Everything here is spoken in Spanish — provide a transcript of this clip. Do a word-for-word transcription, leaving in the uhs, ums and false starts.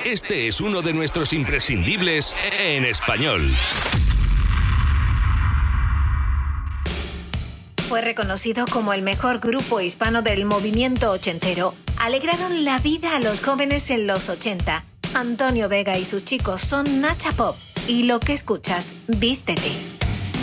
Este es uno de nuestros imprescindibles en español. Fue reconocido como el mejor grupo hispano del movimiento ochentero. Alegraron la vida a los jóvenes en los ochenta. Antonio Vega y sus chicos son Nacha Pop. Y lo que escuchas, Vístete.